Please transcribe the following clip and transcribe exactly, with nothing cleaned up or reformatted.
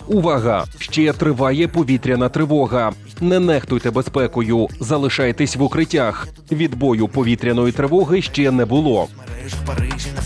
Увага! Ще триває повітряна тривога. Не нехтуйте безпекою, залишайтесь в укриттях. Відбою повітряної тривоги ще не було. В Парижі